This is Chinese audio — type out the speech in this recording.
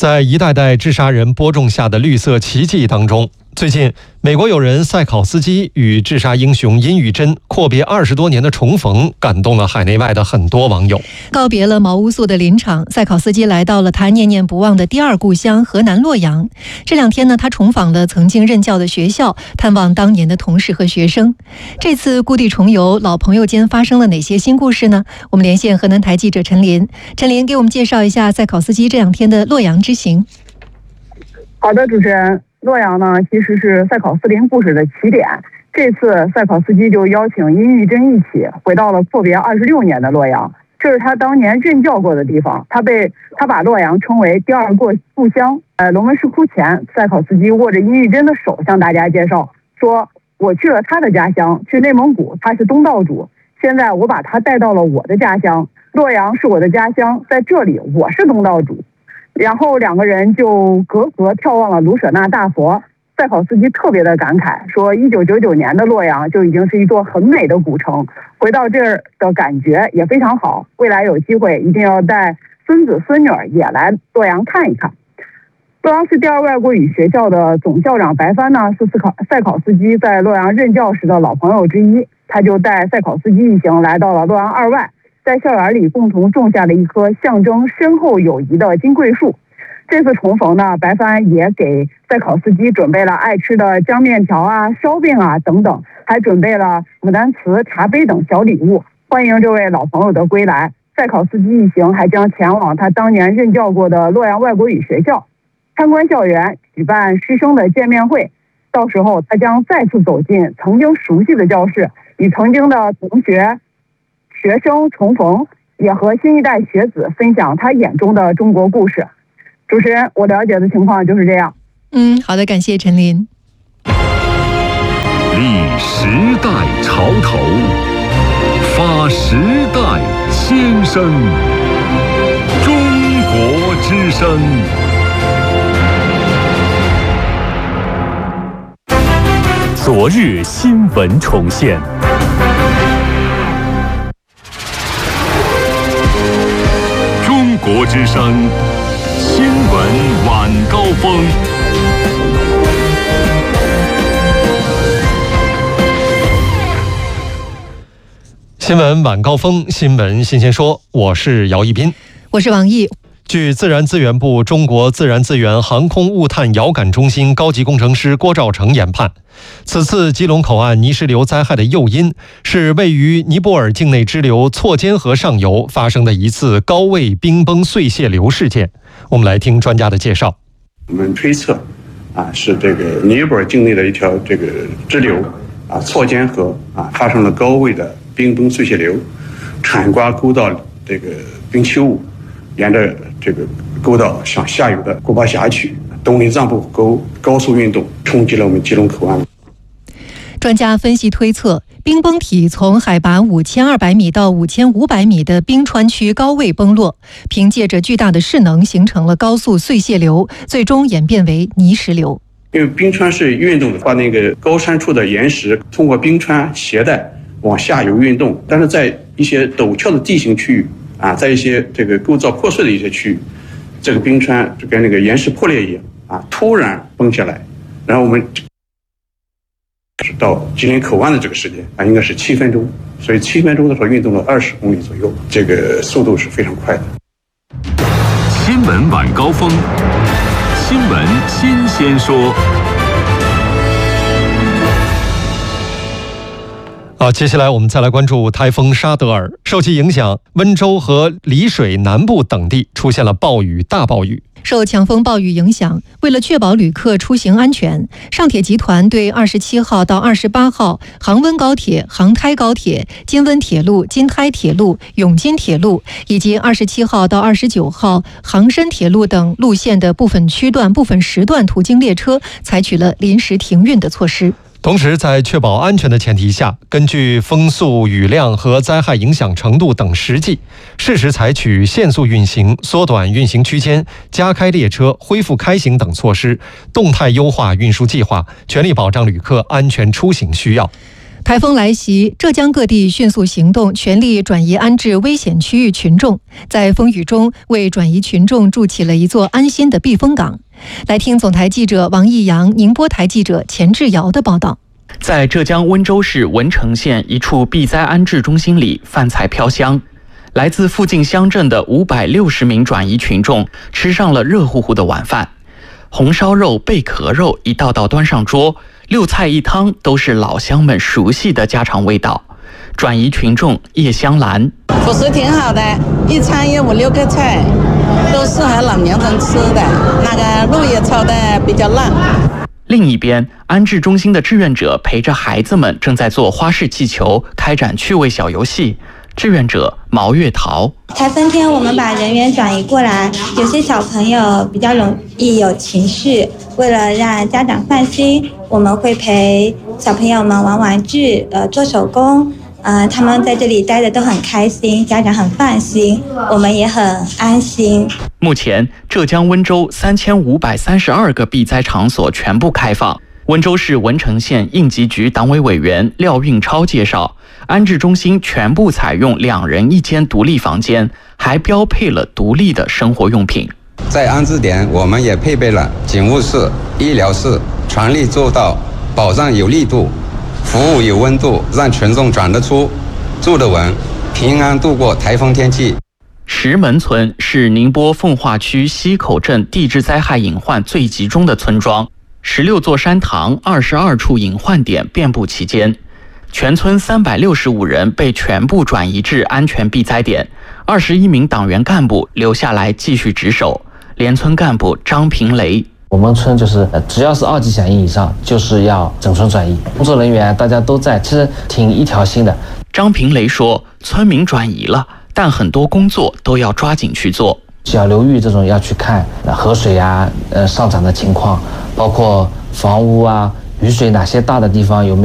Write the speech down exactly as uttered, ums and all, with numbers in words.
在一代代治沙人播种下的绿色奇迹当中，最近美国友人塞考斯基与治沙英雄殷玉珍阔别二十多年的重逢，感动了海内外的很多网友。 告别了毛乌素的林场，塞考斯基来到了他念念不忘的第二故乡河南洛阳。这两天呢，他重访了曾经任教的学校，探望当年的同事和学生。这次故地重游，老朋友间发生了哪些新故事呢？我们连线河南台记者陈林，陈林给我们介绍一下塞考斯基这两天的洛阳之行。 好的，主持人。洛阳呢，其实是塞考斯林故事的起点。这次塞考斯基就邀请殷玉珍一起回到了阔别二十六年的洛阳，这是他当年任教过的地方。他被他把洛阳称为第二个故乡。呃，龙门石窟前，塞考斯基握着殷玉珍的手向大家介绍说：“我去了他的家乡，去内蒙古，他是东道主。现在我把他带到了我的家乡，洛阳是我的家乡，在这里我是东道主。”然后两个人就隔河眺望了卢舍那大佛。塞考斯基特别的感慨说，一九九九年的洛阳就已经是一座很美的古城，回到这儿的感觉也非常好。未来有机会一定要带孙子孙女儿也来洛阳看一看。洛阳市第二外国语学校的总校长白帆呢，是考塞考斯基在洛阳任教时的老朋友之一，他就带塞考斯基一行来到了洛阳二外，在校园里共同种下了一棵象征深厚友谊的金桂树。这次重逢呢，白帆也给塞考斯基准备了爱吃的浆面条啊、烧饼啊等等，还准备了牡丹瓷、茶杯等小礼物，欢迎这位老朋友的归来。塞考斯基一行还将前往他当年任教过的洛阳外国语学校，参观校园，举办师生的见面会。到时候他将再次走进曾经熟悉的教室，与曾经的同学学生重逢，也和新一代学子分享他眼中的中国故事。主持人，我了解的情况就是这样。 嗯，好的，感谢陈林。 立时代潮头，发时代先声，中国之声。昨日新闻重现。中国之声新闻晚高峰。 新闻晚高峰，新闻新鲜说，我是姚一斌， 我是王毅。 据自然资源部中国自然资源航空物探遥感中心高级工程师郭兆成研判，此次基隆口岸泥石流灾害的诱因是位于尼泊尔境内支流错间河上游发生的一次高位冰崩碎屑流事件。我们来听专家的介绍。 我们推测啊，是这个尼泊尔境内的一条这个支流啊，错间河啊发生了高位的冰崩碎屑流，铲刮沟道这个冰丘物，沿着这个沟道向下游的古巴峡区东里藏布沟高速运动，冲击了我们基隆口岸。 专家分析推测，冰崩体从海拔五千二百米到五千五百米的冰川区高位崩落，凭借着巨大的势能形成了高速碎屑流，最终演变为泥石流。 因为冰川是运动的，把那个高山处的岩石通过冰川携带往下游运动，但是在一些陡峭的地形区域啊，在一些这个构造破碎的一些区域，这个冰川就跟那个岩石破裂一样啊，突然崩下来，然后我们到吉林口岸的这个时间啊，应该是七分钟，所以七分钟的时候运动了二十公里左右，这个速度是非常快的。 新闻晚高峰，新闻新鲜说。 好，接下来我们再来关注台风沙德尔，受其影响，温州和丽水南部等地出现了暴雨、大暴雨。 受强风暴雨影响，为了确保旅客出行安全，上铁集团对二十七号到二十八号杭温高铁、杭台高铁、金温铁路、金台铁路、永金铁路以及二十七号到二十九号杭深铁路等路线的部分区段、部分时段途经列车采取了临时停运的措施。 同时，在确保安全的前提下，根据风速、雨量和灾害影响程度等实际，适时采取限速运行、缩短运行区间、加开列车、恢复开行等措施，动态优化运输计划，全力保障旅客安全出行需要。 台风来袭，浙江各地迅速行动，全力转移安置危险区域群众，在风雨中为转移群众筑起了一座安心的避风港。来听总台记者王义阳、宁波台记者钱志尧的报道。 在浙江温州市文成县一处避灾安置中心里，饭菜飘香。来自附近乡镇的五百六十名转移群众吃上了热乎乎的晚饭，红烧肉、贝壳肉一道道端上桌，六菜一汤都是老乡们熟悉的家常味道。转移群众叶香兰， 伙食挺好的，一餐有五六个菜，都适合老年人吃的。那个肉也炒的比较烂。 另一边，安置中心的志愿者陪着孩子们正在做花式气球，开展趣味小游戏。志愿者毛月桃， 台风天我们把人员转移过来，有些小朋友比较容易有情绪，为了让家长放心，我们会陪小朋友们玩玩具，呃，做手工，呃，他们在这里待着都很开心，家长很放心，我们也很安心。 目前，浙江温州三千五百三十二个避灾场所全部开放。温州市文成县应急局党委委员廖运超介绍，安置中心全部采用两人一间独立房间，还标配了独立的生活用品。 在安置点，我们也配备了警务室、医疗室，全力做到保障有力度，服务有温度，让群众转得出、住得稳，平安度过台风天气。 石门村是宁波奉化区西口镇地质灾害隐患最集中的村庄。十六座山塘，二十二处隐患点遍布其间，全村三百六十五人被全部转移至安全避灾点，二十一名党员干部留下来继续值守。连村干部张平雷， 我们村就是只要是二级响应以上，就是要整村转移。工作人员大家都在，其实挺一条心的。 张平雷说，村民转移了，但很多工作都要抓紧去做。 小流域这种要去看河水啊，呃上涨的情况，包括房屋啊、雨水哪些大的地方有没有